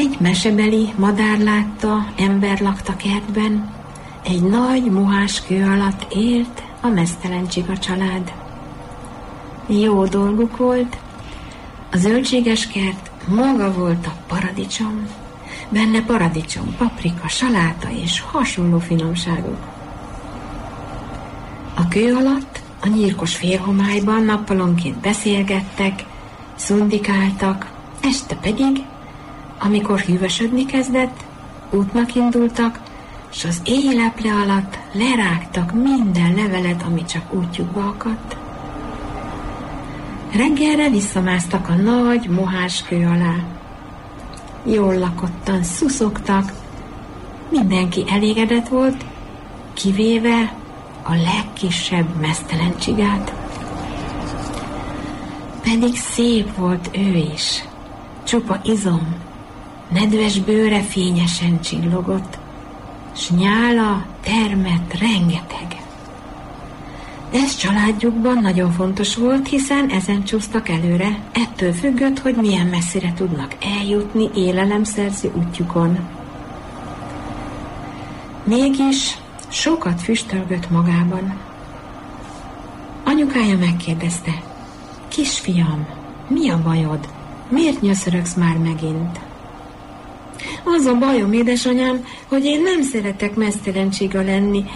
Egy mesebeli madár látta, ember lakta kertben, egy nagy mohás kő alatt élt a meztelen csiga család. Jó dolguk volt, a zöldséges kert maga volt a paradicsom, benne paradicsom, paprika, saláta és hasonló finomságok. A kő alatt, a nyírkos félhomályban nappalonként beszélgettek, szundikáltak, este pedig, amikor hűvösödni kezdett, útnak indultak, s az éjleple alatt lerágtak minden levelet, ami csak útjukba akadt. Reggelre visszamásztak a nagy mohás kő alá. Jól lakottan szuszogtak, mindenki elégedett volt, kivéve a legkisebb meztelen csigát. Pedig szép volt ő is, csupa izom, nedves bőre fényesen csillogott, s nyála termett rengeteg. Ez családjukban nagyon fontos volt, hiszen ezen csúsztak előre, ettől függött, hogy milyen messzire tudnak eljutni élelemszerző útjukon. Mégis sokat füstölgött magában. Anyukája megkérdezte: kisfiam, mi a bajod? Miért nyöszörögsz már megint? Az a bajom, édesanyám, hogy én nem szeretek meztelen csiga lenni,